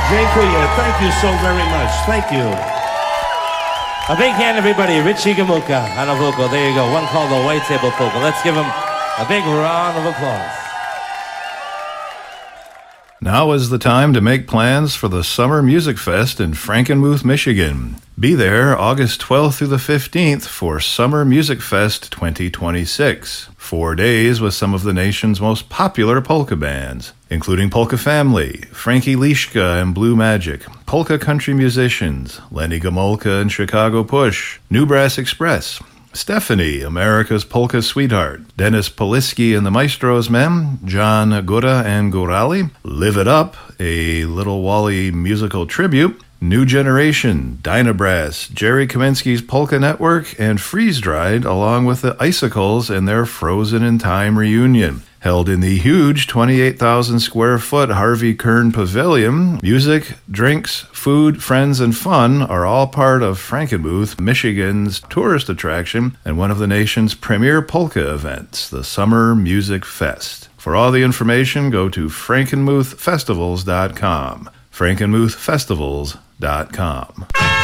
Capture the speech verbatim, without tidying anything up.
Dziękuję. Thank you so very much. Thank you. A big hand, everybody. Richie Gamuka on a vocal. There you go. One called the White Table Polka. Let's give him a big round of applause. Now is the time to make plans for the Summer Music Fest in Frankenmuth, Michigan. Be there August twelfth through the fifteenth for Summer Music Fest twenty twenty-six. Four days with some of the nation's most popular polka bands, including Polka Family, Frankie Lischka and Blue Magic, polka country musicians, Lenny Gomulka and Chicago Push, New Brass Express, Stephanie, America's Polka Sweetheart, Dennis Polisky and the Maestro's Men, John Gura and Gurali, Live It Up, a Little Wally musical tribute, New Generation, Dynabrass, Jerry Kaminsky's Polka Network, and Freeze Dried, along with the Icicles and their Frozen in Time reunion. Held in the huge twenty-eight thousand square foot Harvey Kern Pavilion, music, drinks, food, friends, and fun are all part of Frankenmuth, Michigan's tourist attraction and one of the nation's premier polka events, the Summer Music Fest. For all the information, go to frankenmuth festivals dot com. frankenmuth festivals dot com.